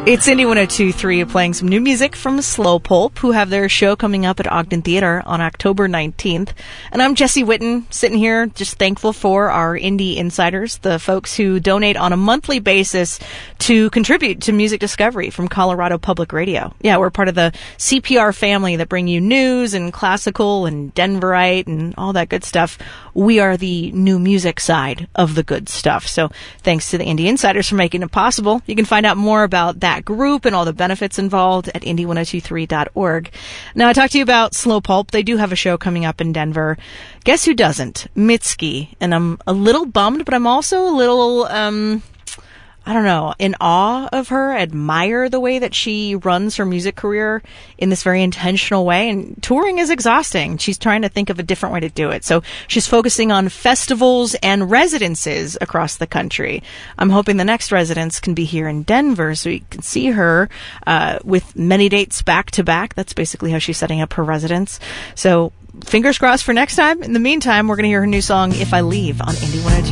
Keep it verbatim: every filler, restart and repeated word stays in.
It's Indie one oh two point three playing some new music from Slow Pulp, who have their show coming up at Ogden Theater on October nineteenth. And I'm Jessie Witten, sitting here just thankful for our indie insiders, the folks who donate on a monthly basis to contribute to music discovery from Colorado Public Radio. Yeah, we're part of the C P R family that bring you news and classical and Denverite and all that good stuff. We are the new music side of the good stuff. So thanks to the indie insiders for making it possible. You can find out more about that group and all the benefits involved at indie one oh two three dot org. Now, I talked to you about Slow Pulp. They do have a show coming up in Denver. Guess who doesn't? Mitski. And I'm a little bummed, but I'm also a little, um, I don't know, in awe of her, admire the way that she runs her music career in this very intentional way. And touring is exhausting. She's trying to think of a different way to do it. So she's focusing on festivals and residences across the country. I'm hoping the next residence can be here in Denver so you can see her uh, with many dates back to back. That's basically how she's setting up her residence. So fingers crossed for next time. In the meantime, we're going to hear her new song, If I Leave, on Indie one oh two.